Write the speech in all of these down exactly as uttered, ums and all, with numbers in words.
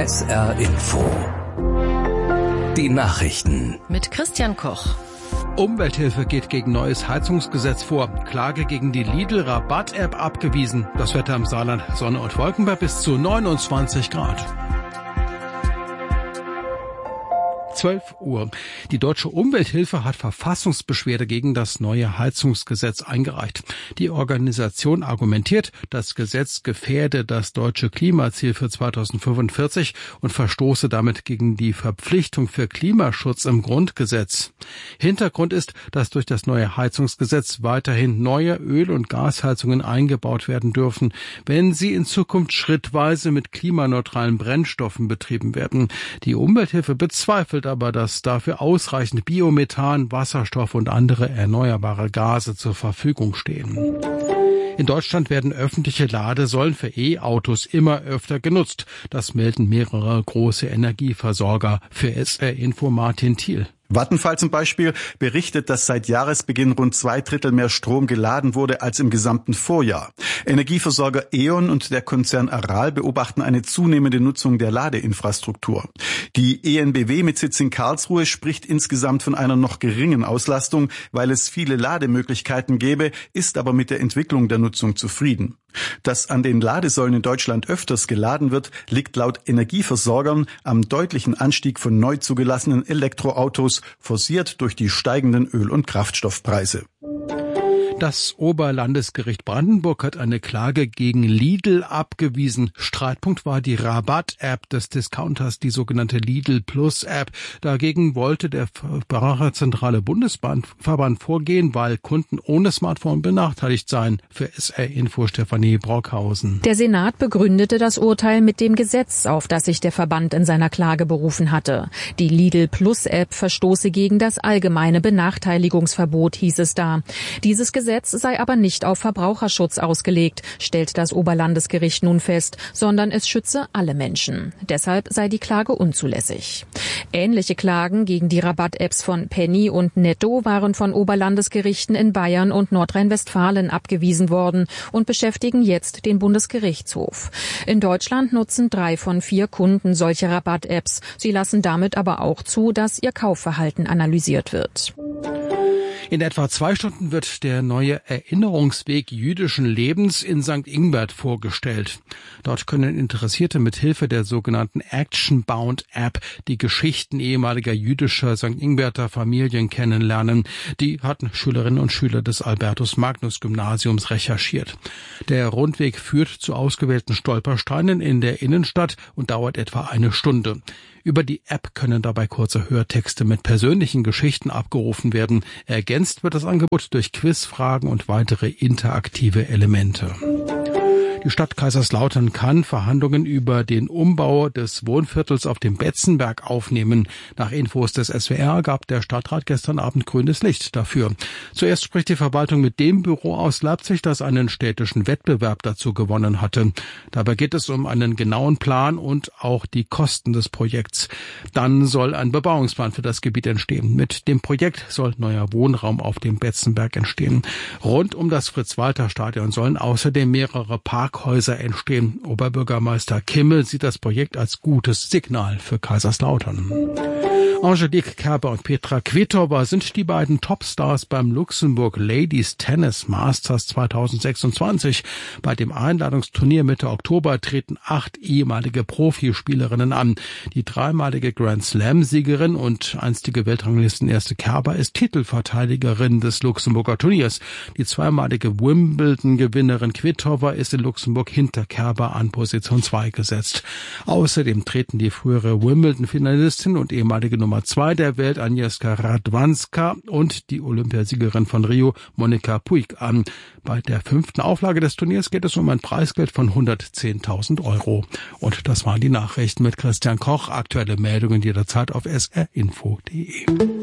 S R Info. Die Nachrichten. Mit Christian Koch. Umwelthilfe geht gegen neues Heizungsgesetz vor. Klage gegen die Lidl-Rabatt-App abgewiesen. Das Wetter im Saarland, Sonne und Wolken bei bis zu neunundzwanzig Grad. zwölf Uhr. Die Deutsche Umwelthilfe hat Verfassungsbeschwerde gegen das neue Heizungsgesetz eingereicht. Die Organisation argumentiert, das Gesetz gefährde das deutsche Klimaziel für zweitausendfünfundvierzig und verstoße damit gegen die Verpflichtung für Klimaschutz im Grundgesetz. Hintergrund ist, dass durch das neue Heizungsgesetz weiterhin neue Öl- und Gasheizungen eingebaut werden dürfen, wenn sie in Zukunft schrittweise mit klimaneutralen Brennstoffen betrieben werden. Die Umwelthilfe bezweifelt aber, dass dafür ausreichend Biomethan, Wasserstoff und andere erneuerbare Gase zur Verfügung stehen. In Deutschland werden öffentliche Ladesäulen für E-Autos immer öfter genutzt. Das melden mehrere große Energieversorger. Für S R Info Martin Thiel. Vattenfall zum Beispiel berichtet, dass seit Jahresbeginn rund zwei Drittel mehr Strom geladen wurde als im gesamten Vorjahr. Energieversorger E.ON und der Konzern Aral beobachten eine zunehmende Nutzung der Ladeinfrastruktur. Die E N B W mit Sitz in Karlsruhe spricht insgesamt von einer noch geringen Auslastung, weil es viele Lademöglichkeiten gäbe, ist aber mit der Entwicklung der Nutzung zufrieden. Dass an den Ladesäulen in Deutschland öfters geladen wird, liegt laut Energieversorgern am deutlichen Anstieg von neu zugelassenen Elektroautos, forciert durch die steigenden Öl- und Kraftstoffpreise. Das Oberlandesgericht Brandenburg hat eine Klage gegen Lidl abgewiesen. Streitpunkt war die Rabatt-App des Discounters, die sogenannte Lidl Plus-App. Dagegen wollte der Verbraucherzentrale Bundesverband vorgehen, weil Kunden ohne Smartphone benachteiligt seien. Für S R Info Stefanie Brockhausen. Der Senat begründete das Urteil mit dem Gesetz, auf das sich der Verband in seiner Klage berufen hatte. Die Lidl Plus-App verstoße gegen das allgemeine Benachteiligungsverbot, hieß es da. Dieses Gesetz Gesetz sei aber nicht auf Verbraucherschutz ausgelegt, stellt das Oberlandesgericht nun fest, sondern es schütze alle Menschen. Deshalb sei die Klage unzulässig. Ähnliche Klagen gegen die Rabatt-Apps von Penny und Netto waren von Oberlandesgerichten in Bayern und Nordrhein-Westfalen abgewiesen worden und beschäftigen jetzt den Bundesgerichtshof. In Deutschland nutzen drei von vier Kunden solche Rabatt-Apps. Sie lassen damit aber auch zu, dass ihr Kaufverhalten analysiert wird. In etwa zwei Stunden wird der neue Erinnerungsweg jüdischen Lebens in Sankt Ingbert vorgestellt. Dort können Interessierte mit Hilfe der sogenannten Action-Bound-App die Geschichten ehemaliger jüdischer Sankt Ingberter Familien kennenlernen. Die hatten Schülerinnen und Schüler des Albertus-Magnus-Gymnasiums recherchiert. Der Rundweg führt zu ausgewählten Stolpersteinen in der Innenstadt und dauert etwa eine Stunde. Über die App können dabei kurze Hörtexte mit persönlichen Geschichten abgerufen werden. Ergänzt wird das Angebot durch Quizfragen und weitere interaktive Elemente. Die Stadt Kaiserslautern kann Verhandlungen über den Umbau des Wohnviertels auf dem Betzenberg aufnehmen. Nach Infos des S W R gab der Stadtrat gestern Abend grünes Licht dafür. Zuerst spricht die Verwaltung mit dem Büro aus Leipzig, das einen städtischen Wettbewerb dazu gewonnen hatte. Dabei geht es um einen genauen Plan und auch die Kosten des Projekts. Dann soll ein Bebauungsplan für das Gebiet entstehen. Mit dem Projekt soll neuer Wohnraum auf dem Betzenberg entstehen. Rund um das Fritz-Walter-Stadion sollen außerdem mehrere Parkhäuser entstehen. Oberbürgermeister Kimmel sieht das Projekt als gutes Signal für Kaiserslautern. Angelique Kerber und Petra Kvitova sind die beiden Topstars beim Luxemburg Ladies Tennis Masters zweitausendsechsundzwanzig. Bei dem Einladungsturnier Mitte Oktober treten acht ehemalige Profispielerinnen an. Die dreimalige Grand Slam-Siegerin und einstige Weltranglistenerste Kerber ist Titelverteidigerin des Luxemburger Turniers. Die zweimalige Wimbledon-Gewinnerin Kvitova ist in Luxemburg hinter Kerber an Position zwei gesetzt. Außerdem treten die frühere Wimbledon-Finalistin und ehemalige Nummer zwei der Welt Agnieszka Radwanska und die Olympiasiegerin von Rio Monika Puig an. Bei der fünften Auflage des Turniers geht es um ein Preisgeld von hundertzehntausend Euro. Und das waren die Nachrichten mit Christian Koch. Aktuelle Meldungen jederzeit auf s r info punkt d e.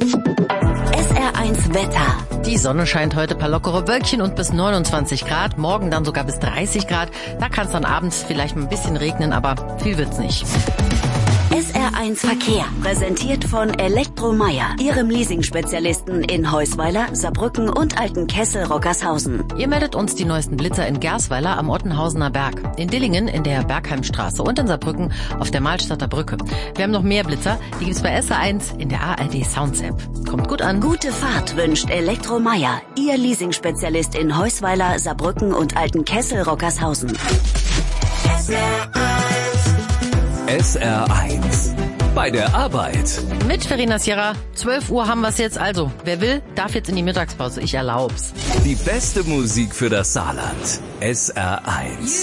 S R eins Wetter. Die Sonne scheint heute, paar lockere Wölkchen und bis neunundzwanzig Grad. Morgen dann sogar bis dreißig Grad. Da kann es dann abends vielleicht ein bisschen regnen, aber viel wird's nicht. S R eins Verkehr, präsentiert von Elektromeier, Ihrem Leasing-Spezialisten in Heusweiler, Saarbrücken und Altenkessel-Rockershausen. Ihr meldet uns die neuesten Blitzer in Gersweiler am Ottenhausener Berg, in Dillingen in der Bergheimstraße und in Saarbrücken auf der Mahlstadter Brücke. Wir haben noch mehr Blitzer, die gibt's bei S R eins in der A R D Sounds App. Kommt gut an. Gute Fahrt wünscht Elektromeier, Ihr Leasing-Spezialist in Heusweiler, Saarbrücken und Altenkessel-Rockershausen. S R eins. Bei der Arbeit. Mit Verena Sierra. zwölf Uhr haben wir's jetzt also. Wer will, darf jetzt in die Mittagspause. Ich erlaub's. Die beste Musik für das Saarland. S R eins.